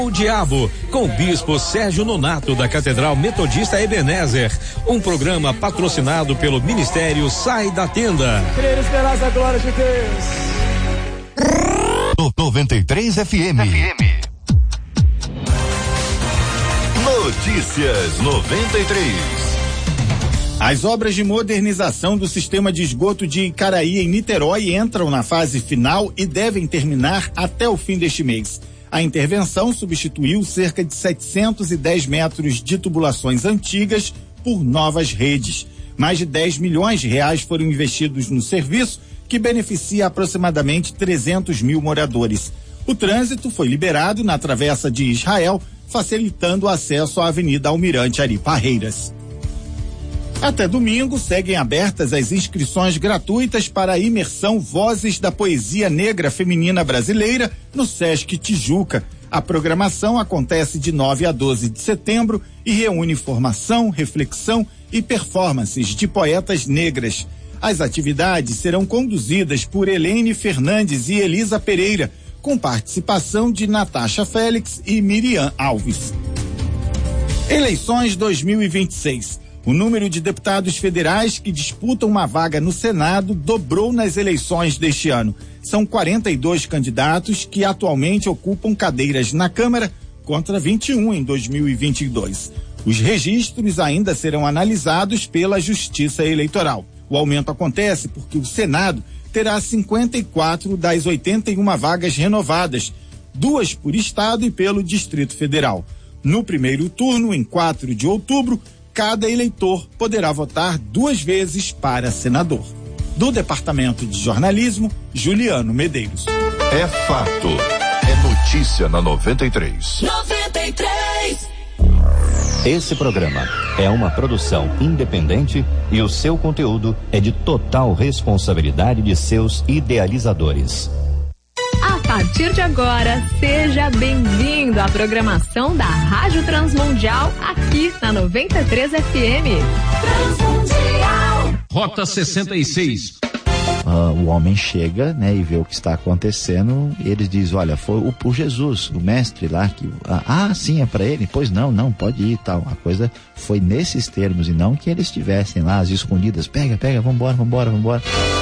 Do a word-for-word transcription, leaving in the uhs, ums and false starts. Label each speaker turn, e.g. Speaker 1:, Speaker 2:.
Speaker 1: O Diabo, com o bispo Sérgio Nonato da Catedral Metodista Ebenezer, um programa patrocinado pelo Ministério Sai da Tenda.
Speaker 2: Crer esperar a glória de Deus.
Speaker 3: noventa e três F M. F M. Notícias noventa e três.
Speaker 4: As obras de modernização do sistema de esgoto de Icaraí, em Niterói, entram na fase final e devem terminar até o fim deste mês. A intervenção substituiu cerca de setecentos e dez metros de tubulações antigas por novas redes. Mais de dez milhões de reais foram investidos no serviço, que beneficia aproximadamente trezentos mil moradores. O trânsito foi liberado na travessa de Israel, facilitando o acesso à Avenida Almirante Ari Parreiras. Até domingo, seguem abertas as inscrições gratuitas para a imersão Vozes da Poesia Negra Feminina Brasileira no Sesc Tijuca. A programação acontece de nove a doze de setembro e reúne formação, reflexão e performances de poetas negras. As atividades serão conduzidas por Helene Fernandes e Elisa Pereira, com participação de Natasha Félix e Miriam Alves. Eleições dois mil e vinte e seis. O número de deputados federais que disputam uma vaga no Senado dobrou nas eleições deste ano. São quarenta e dois candidatos que atualmente ocupam cadeiras na Câmara, contra vinte e um em dois mil e vinte e dois. Os registros ainda serão analisados pela Justiça Eleitoral. O aumento acontece porque o Senado terá cinquenta e quatro das oitenta e uma vagas renovadas, duas por estado e pelo Distrito Federal. No primeiro turno, em quatro de outubro, cada eleitor poderá votar duas vezes para senador. Do Departamento de Jornalismo, Juliano Medeiros.
Speaker 3: É fato. É notícia na noventa e três.
Speaker 5: noventa e três.
Speaker 6: Esse programa é uma produção independente e o seu conteúdo é de total responsabilidade de seus idealizadores.
Speaker 7: A partir de agora, seja bem-vindo à programação da Rádio Transmundial aqui na noventa e três F M. Transmundial.
Speaker 1: Rota sessenta e seis.
Speaker 8: Uh, o homem chega, né, e vê o que está acontecendo, e eles dizem, olha, foi o, o Jesus, o mestre lá, que, ah, ah sim, é para ele? Pois não, não, pode ir e tal. A coisa foi nesses termos, e não que eles estivessem lá, as escondidas, pega, pega, vambora, vambora, vambora.